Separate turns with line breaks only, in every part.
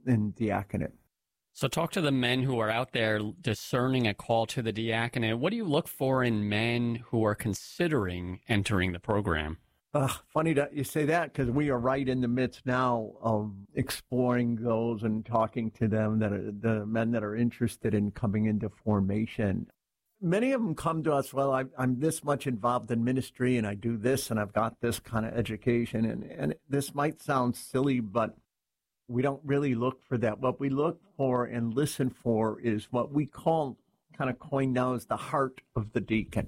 in diaconate.
So talk to the men who are out there discerning a call to the diaconate. What do you look for in men who are considering entering the program?
Funny that you say that, because we are right in the midst now of exploring those and talking to them, that are the men that are interested in coming into formation. Many of them come to us, well, I'm this much involved in ministry and I do this and I've got this kind of education. And this might sound silly, but we don't really look for that. What we look for and listen for is what we call, kind of coined now, as the heart of the deacon.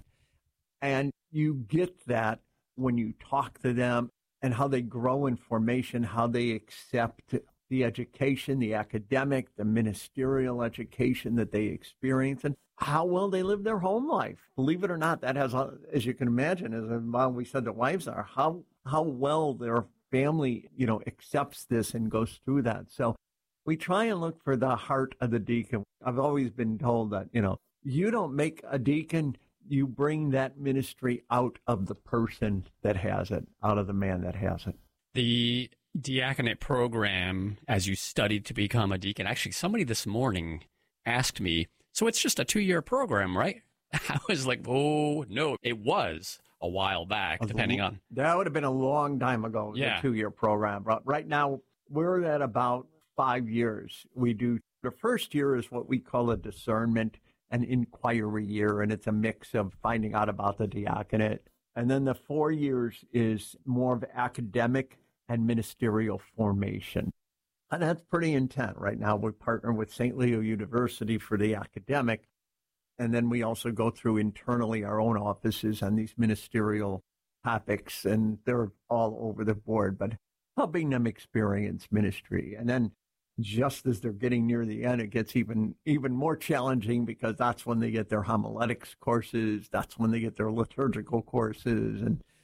And you get that when you talk to them and how they grow in formation, how they accept the education, the academic, the ministerial education that they experience, and how well they live their home life. Believe it or not, that has, as you can imagine, as we said, the wives are, how well their family, accepts this and goes through that. So we try and look for the heart of the deacon. I've always been told that, you don't make a deacon, you bring that ministry out of the person that has it, out of the man that has it.
The diaconate program, as you studied to become a deacon, actually somebody this morning asked me, so it's just a 2-year program, right? I was like, oh, no, it was a while back, depending on.
That would have been a long time ago, the 2-year program. Right now, we're at about 5 years. We do, the first year is what we call a discernment and inquiry year, and it's a mix of finding out about the diaconate. And then the 4 years is more of academic and ministerial formation. And that's pretty intense. Right now, we partner with St. Leo University for the academic. And then we also go through internally our own offices on these ministerial topics, and they're all over the board, but helping them experience ministry. And then just as they're getting near the end, it gets even more challenging, because that's when they get their homiletics courses, that's when they get their liturgical courses,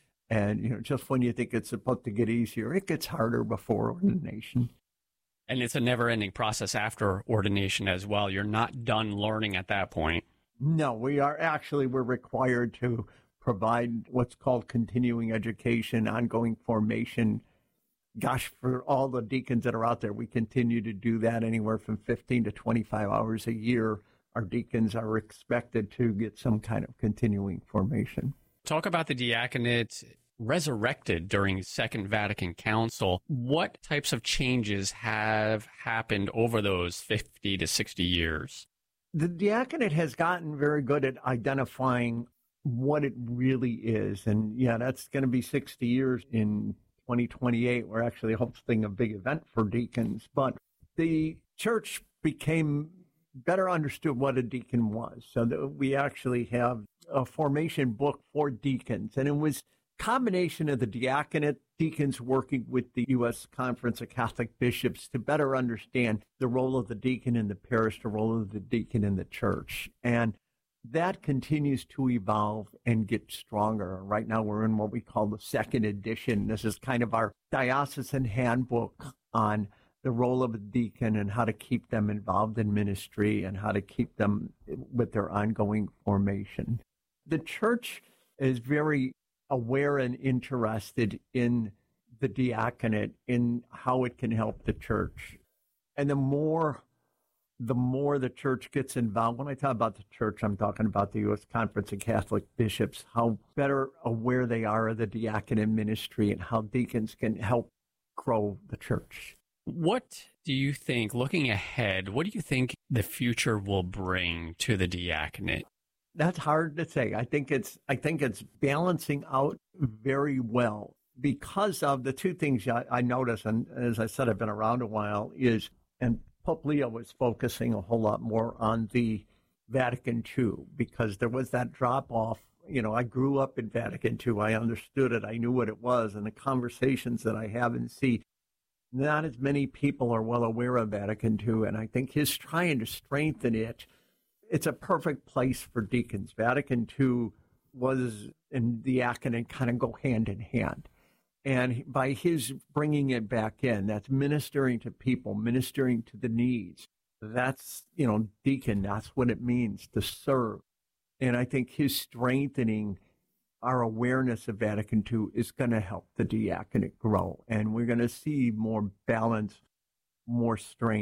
and just when you think it's about to get easier, it gets harder before ordination.
And it's a never-ending process after ordination as well. You're not done learning at that point.
No, we're required to provide what's called continuing education, ongoing formation. Gosh, for all the deacons that are out there, we continue to do that anywhere from 15 to 25 hours a year. Our deacons are expected to get some kind of continuing formation.
Talk about the diaconate resurrected during Second Vatican Council. What types of changes have happened over those 50 to 60 years?
The diaconate has gotten very good at identifying what it really is. And that's going to be 60 years in 2028. We're actually hosting a big event for deacons. But the church became better understood what a deacon was. So that we actually have a formation book for deacons. And it was a combination of the diaconate, deacons working with the U.S. Conference of Catholic Bishops to better understand the role of the deacon in the parish, the role of the deacon in the church. And that continues to evolve and get stronger. Right now, we're in what we call the second edition. This is kind of our diocesan handbook on the role of a deacon and how to keep them involved in ministry and how to keep them with their ongoing formation. The church is very aware and interested in the diaconate, in how it can help the church. And the more the church gets involved, when I talk about the church, I'm talking about the U.S. Conference of Catholic Bishops, how better aware they are of the diaconate ministry and how deacons can help grow the church.
What do you think, looking ahead, what do you think the future will bring to the diaconate?
That's hard to say. I think it's balancing out very well because of the two things I notice, and as I said, I've been around a while, and Pope Leo was focusing a whole lot more on the Vatican II because there was that drop off. I grew up in Vatican II. I understood it. I knew what it was. And the conversations that I have and see, not as many people are well aware of Vatican II. And I think his trying to strengthen it, it's a perfect place for deacons. Vatican II and the diaconate kind of go hand in hand. And by his bringing it back in, that's ministering to people, ministering to the needs. That's, deacon, that's what it means to serve. And I think his strengthening our awareness of Vatican II is going to help the diaconate grow. And we're going to see more balance, more strength.